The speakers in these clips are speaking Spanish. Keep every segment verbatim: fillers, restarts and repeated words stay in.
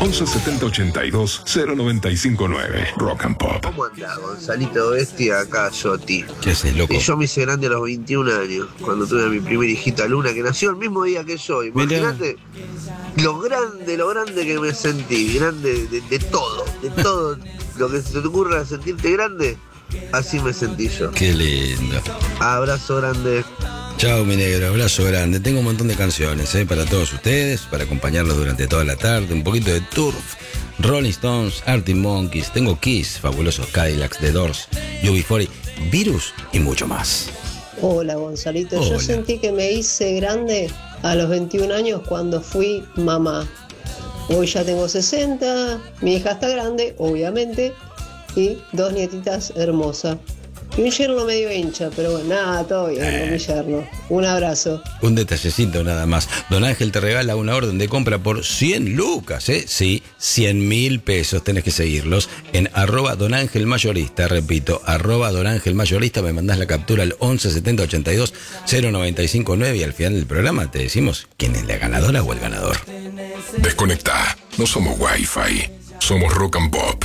once setenta ochenta y dos cero noventa y cinco nueve. Rock and Pop. ¿Cómo andás, Gonzalito Bestia? Acá, Yoti. ¿Qué haces, loco? Y yo me hice grande a los veintiún años, cuando tuve a mi primera hijita Luna, que nació el mismo día que yo. Imagínate lo grande, lo grande que me sentí. Grande de, de todo, de todo lo que se te ocurra sentirte grande. Así me sentí yo. Qué lindo. Abrazo grande. Chao, mi negro, abrazo grande. Tengo un montón de canciones ¿eh? para todos ustedes, para acompañarlos durante toda la tarde. Un poquito de Turf, Rolling Stones, Arctic Monkeys. Tengo Kiss, fabulosos Cadillacs, The Doors, U B cuarenta, Virus y mucho más. Hola, Gonzalito. Hola. Yo sentí que me hice grande a los veintiún años cuando fui mamá. Hoy ya tengo sesenta, mi hija está grande, obviamente, y dos nietitas hermosas. Y un yerno medio hincha, pero bueno, nada, todo bien Eh. con mi yerno. Un abrazo. Un detallecito nada más. Don Ángel te regala una orden de compra por cien lucas, ¿eh? Sí, cien mil pesos. Tenés que seguirlos en arroba Don Ángel Mayorista. Repito, arroba Don Ángel Mayorista. Me mandás la captura al once setenta ochenta y dos cero noventa y cinco nueve y al final del programa te decimos quién es la ganadora o el ganador. Desconecta. No somos Wi-Fi. Somos Rock and Pop.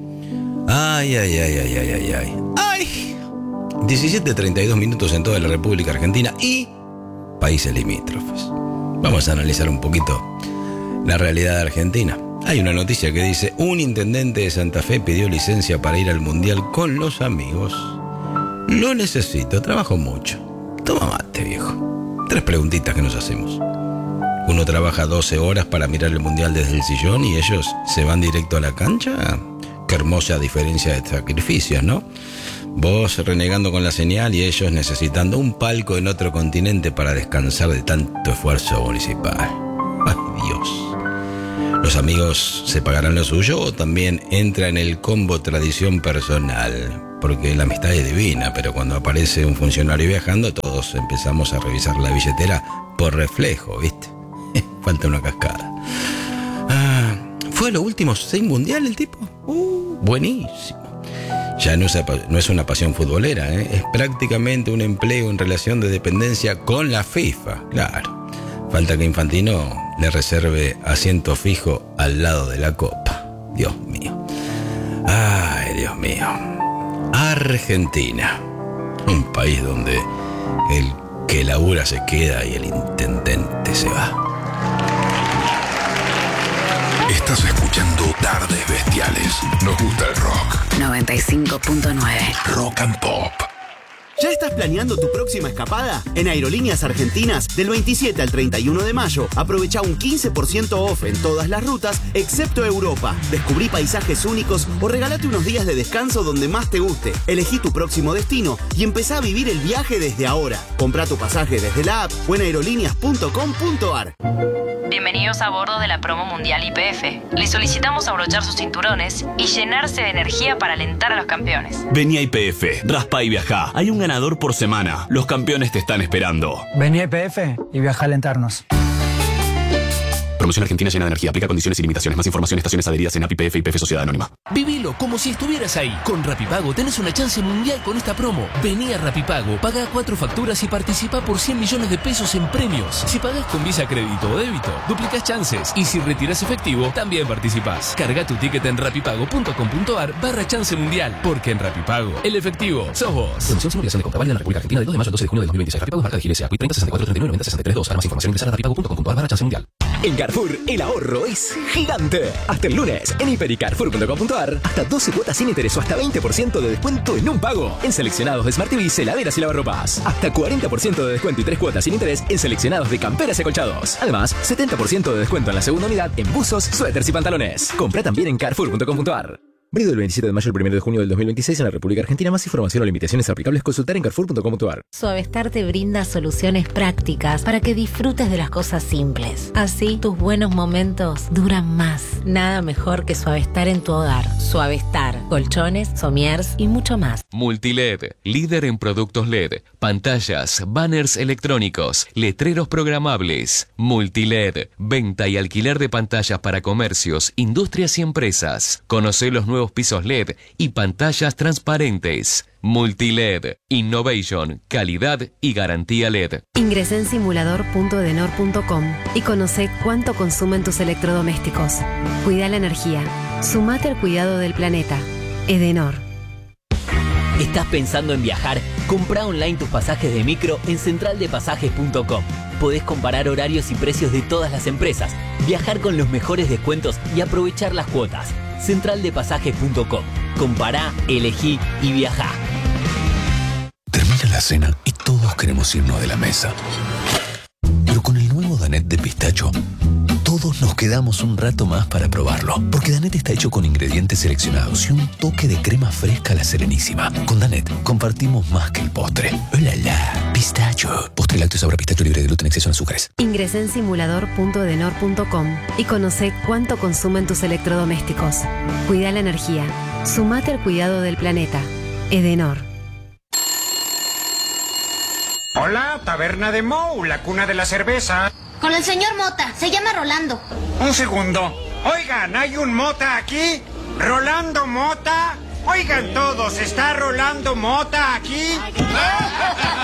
Ay, ay, ay, ay, ay, ay, ay. ¡Ay! diecisiete treinta y dos minutos en toda la República Argentina y países limítrofes. Vamos a analizar un poquito la realidad de Argentina. Hay una noticia que dice: un intendente de Santa Fe pidió licencia para ir al Mundial con los amigos. Lo necesito, trabajo mucho. Toma mate, viejo. Tres preguntitas que nos hacemos. Uno trabaja doce horas para mirar el Mundial desde el sillón y ellos se van directo a la cancha. Qué hermosa diferencia de sacrificios, ¿no? Vos renegando con la señal y ellos necesitando un palco en otro continente para descansar de tanto esfuerzo municipal. ¡Ay, Dios! ¿Los amigos se pagarán lo suyo o también entra en el combo tradición personal? Porque la amistad es divina, pero cuando aparece un funcionario viajando, todos empezamos a revisar la billetera por reflejo, ¿viste? Falta una cascada. Ah, ¿fue los últimos seis mundiales el tipo? Uh, buenísimo. Ya no es, no es una pasión futbolera, ¿eh? Es prácticamente un empleo en relación de dependencia con la FIFA, claro. Falta que Infantino le reserve asiento fijo al lado de la copa. Dios mío. Ay, Dios mío. Argentina. Un país donde el que labura se queda y el intendente se va. Estás escuchando Tardes Bestiales. Nos gusta el rock. noventa y cinco punto nueve. Rock and Pop. ¿Ya estás planeando tu próxima escapada? En Aerolíneas Argentinas, del veintisiete al treinta y uno de mayo, aprovecha un quince por ciento off en todas las rutas, excepto Europa. Descubrí paisajes únicos o regalate unos días de descanso donde más te guste. Elegí tu próximo destino y empezá a vivir el viaje desde ahora. Comprá tu pasaje desde la app o en aerolíneas punto com punto ar. Bienvenidos a bordo de la promo mundial Y P F. Les solicitamos abrochar sus cinturones y llenarse de energía para alentar a los campeones. Vení a Y P F, raspa y viajá. Hay un ganador por semana. Los campeones te están esperando. Vení a Y P F y viaja a alentarnos. Promoción Argentina llena de energía. Aplica condiciones y limitaciones. Más información en estaciones adheridas en A P I P F y P F Sociedad Anónima. Vivilo como si estuvieras ahí. Con Rapipago tenés una chance mundial con esta promo. Vení a Rapipago, paga cuatro facturas y participa por cien millones de pesos en premios. Si pagás con Visa, crédito o débito, duplicás chances. Y si retiras efectivo, también participás. Carga tu ticket en rapipago punto com punto ar barra chance mundial. Porque en Rapipago, el efectivo sos vos. Promoción sin obligación de compra válida en la República Argentina del dos de mayo al doce de junio de dos mil veintiséis. Rapipago es marca de Giles. A P I treinta sesenta y cuatro treinta y nueve noventa sesenta y tres dos. Para más información ingresar a rapipago punto com punto ar barra chance mundial. En Carrefour, el ahorro es gigante. Hasta el lunes, en hiper y carrefour punto com punto ar, hasta doce cuotas sin interés o hasta veinte por ciento de descuento en un pago. En seleccionados de Smart T V, heladeras y lavarropas. Hasta cuarenta por ciento de descuento y tres cuotas sin interés en seleccionados de camperas y acolchados. Además, setenta por ciento de descuento en la segunda unidad en buzos, suéteres y pantalones. Compra también en carrefour punto com punto ar. Válido del veintisiete de mayo al primero de junio del dos mil veintiséis en la República Argentina. Más información o limitaciones aplicables consultar en carrefour punto com punto ar. Suavestar te brinda soluciones prácticas para que disfrutes de las cosas simples. Así, tus buenos momentos duran más. Nada mejor que Suavestar en tu hogar. Suavestar, colchones, somiers y mucho más. Multiled, líder en productos L E D, pantallas, banners electrónicos, letreros programables. Multiled, venta y alquiler de pantallas para comercios, industrias y empresas. Conoce los nuevos nuevos pisos L E D y pantallas transparentes. Multiled, Innovation, calidad y garantía L E D. Ingresé en simulador punto edenor punto com y conoce cuánto consumen tus electrodomésticos. Cuida la energía. Sumate al cuidado del planeta. Edenor. ¿Estás pensando en viajar? Compra online tus pasajes de micro en central de pasajes punto com. Podés comparar horarios y precios de todas las empresas, viajar con los mejores descuentos y aprovechar las cuotas. central de pasajes punto com. Compará, elegí y viajá. Termina la cena y todos queremos irnos de la mesa. Pero con el nuevo Danet de pistacho, todos nos quedamos un rato más para probarlo. Porque Danet está hecho con ingredientes seleccionados y un toque de crema fresca a la Serenísima. Con Danet compartimos más que el postre. ¡Hola, la! Pistacho. Postre lácteo sabor a pistacho libre de gluten, exceso en azúcares. Ingresé en simulador punto edenor punto com y conoce cuánto consumen tus electrodomésticos. Cuida la energía. Sumate al cuidado del planeta. Edenor. Hola, Taberna de Mou, la cuna de la cerveza. Con el señor Mota, se llama Rolando. Un segundo. Oigan, ¿hay un Mota aquí? ¿Rolando Mota? Oigan todos, ¿está Rolando Mota aquí?